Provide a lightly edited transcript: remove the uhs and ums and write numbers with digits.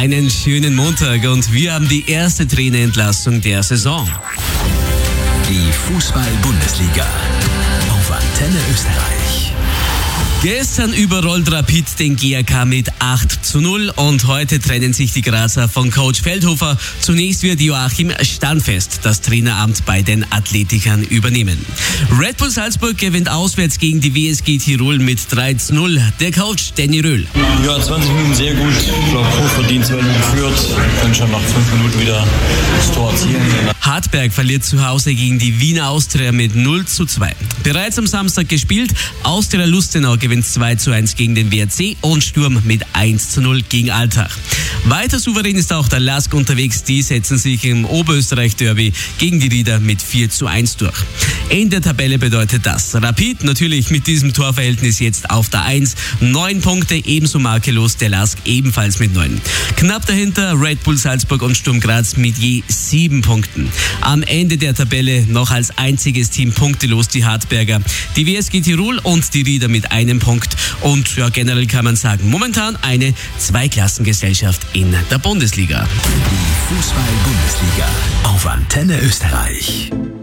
Einen schönen Montag und wir haben die erste Trainerentlassung der Saison. Die Fußball-Bundesliga auf Antenne Österreich. Gestern überrollt Rapid den GAK mit 8:0 und heute trennen sich die Grazer von Coach Feldhofer. Zunächst wird Joachim Standfest das Traineramt bei den Athletikern übernehmen. Red Bull Salzburg gewinnt auswärts gegen die WSG Tirol mit 3:0. Der Coach Danny Röhl. Ja, 20 Minuten sehr gut. Ich glaube, hochverdient 2-0 geführt. Können schon nach 5 Minuten wieder das Tor erzielen. Hartberg verliert zu Hause gegen die Wiener Austria mit 0:2. Bereits am Samstag gespielt. Austria Lustenau gewinnt 2:1 gegen den WRC und Sturm mit 1:0 gegen Altach. Weiter souverän ist auch der LASK unterwegs. Die setzen sich im Oberösterreich-Derby gegen die Rieder mit 4:1 durch. In der Tabelle bedeutet das: Rapid natürlich mit diesem Torverhältnis jetzt auf der 1. 9 Punkte, ebenso makellos der LASK ebenfalls mit 9. Knapp dahinter Red Bull Salzburg und Sturm Graz mit je 7 Punkten. Am Ende der Tabelle noch als einziges Team punktelos die Hartberger, die WSG Tirol und die Rieder mit einem Punkt. Und ja, generell kann man sagen, momentan eine Zweiklassengesellschaft in der Bundesliga. Die Fußball-Bundesliga auf Antenne Österreich.